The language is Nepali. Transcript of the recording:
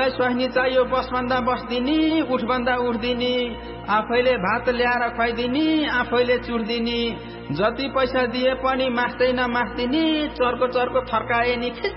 मलाई स्वास्नी चाहियो बसभन्दा बस्दिनी, उठभन्दा उठ्दिनी, आफैले भात ल्याएर खुवाइदिनी, आफैले चुड्दिनी, जति पैसा दिए पनि मास्दैन मास्दिनी, चर्को चर्को फर्काए नि